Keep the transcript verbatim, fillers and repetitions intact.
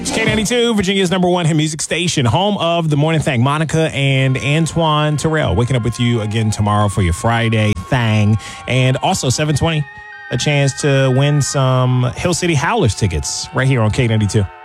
It's K ninety-two, Virginia's number one hit music station, home of the Morning Thang. Monica and Antoine Terrell waking up with you again tomorrow for your Friday thang. And also seven twenty, a chance to win some Hill City Howlers tickets right here on K ninety-two.